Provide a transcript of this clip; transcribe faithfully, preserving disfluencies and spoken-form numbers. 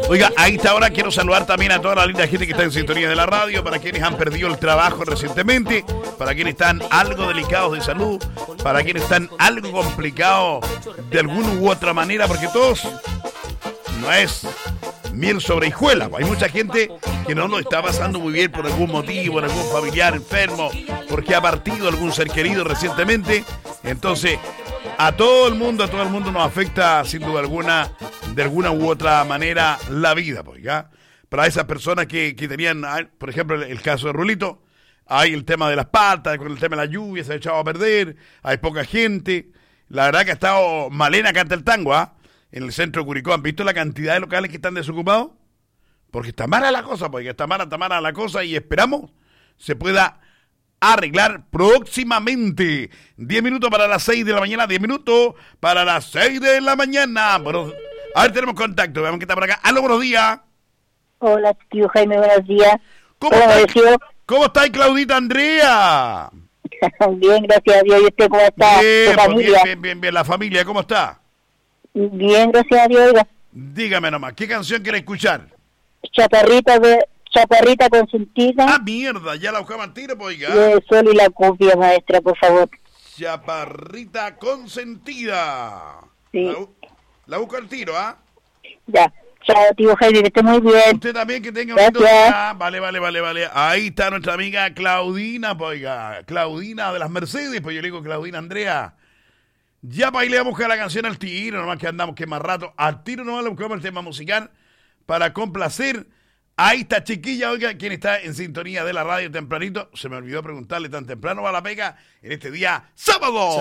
Oiga, a esta hora quiero saludar también a toda la linda gente que está en sintonía de la radio, para quienes han perdido el trabajo recientemente, para quienes están algo delicados de salud, para quienes están algo complicados de alguna u otra manera, porque todos no es miel sobre hijuela. Hay mucha gente que no lo está pasando muy bien por algún motivo, por algún familiar enfermo, porque ha partido algún ser querido recientemente. Entonces, a todo el mundo, a todo el mundo nos afecta sin duda alguna, de alguna u otra manera, la vida, pues, ¿ya? Para esas personas que, que tenían, por ejemplo, el, el caso de Rulito, hay el tema de las patas, con el tema de la lluvia, se ha echado a perder, hay poca gente. La verdad que ha estado Malena canta el tango, ¿ah? En el centro de Curicó. ¿Han visto la cantidad de locales que están desocupados? Porque está mala la cosa, porque está mala, está mala la cosa y esperamos se pueda arreglar próximamente. Diez minutos para las seis de la mañana, diez minutos para las seis de la mañana. Bueno, a ver, tenemos contacto, veamos qué está por acá. Aló, buenos días. Hola, tío Jaime, buenos días. ¿Cómo está, ¿Cómo está Claudita Andrea? Bien, gracias a Dios. ¿Y usted cómo está? Bien, pues bien, bien, bien, bien. ¿La familia cómo está? Bien, gracias a Dios. Oiga. Dígame nomás, ¿qué canción quiere escuchar? Chaparrita de Chaparrita consentida. Ah, mierda, ya la buscaba al tiro, pues, oiga. De Sol y la copia, maestra, por favor. Chaparrita consentida. Sí. La, la busco al tiro, ¿ah? Ya. Chao, tío Jaime, que esté muy bien. Usted también, que tenga un lindo día. Vale, vale, vale, vale. Ahí está nuestra amiga Claudina, pues, oiga. Claudina de las Mercedes, pues yo le digo Claudina Andrea. Ya para irle a buscar la canción al tiro, nomás que andamos que más rato. Al tiro nomás le buscamos el tema musical para complacer a esta chiquilla, oiga, quien está en sintonía de la radio tempranito. Se me olvidó preguntarle, tan temprano va la pega en este día sábado.